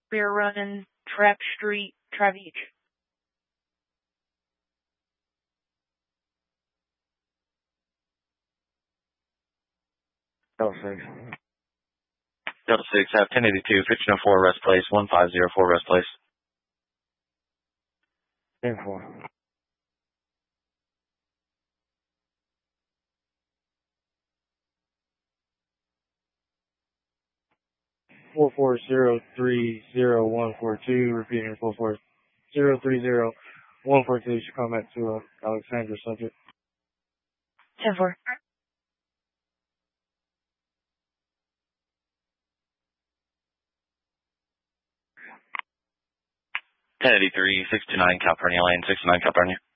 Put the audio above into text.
Bear Run, Trap Street, Traveach. Delta 6. Delta 6, have 1082, 1504 rest place, 1504 rest place. 10-4. Four 44030-142, repeating 44030-142, should come back to Alexandra subject. 10-4. Ten 83, 629 Calpurnia Lane, 69 Calpurnia.